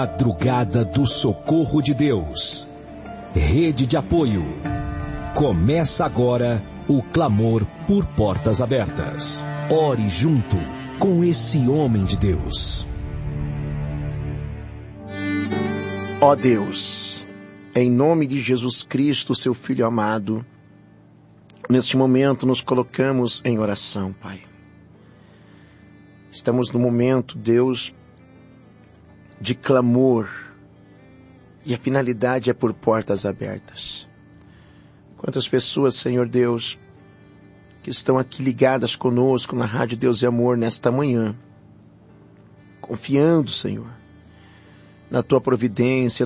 Madrugada do Socorro de Deus. Rede de apoio. Começa agora o clamor por portas abertas. Ore junto com esse homem de Deus. Ó Deus, em nome de Jesus Cristo, seu Filho amado, neste momento nos colocamos em oração, Pai. Estamos no momento, Deus, de clamor, e a finalidade é por portas abertas. Quantas pessoas, Senhor Deus, que estão aqui ligadas conosco na Rádio Deus e Amor nesta manhã, confiando, Senhor, na Tua providência,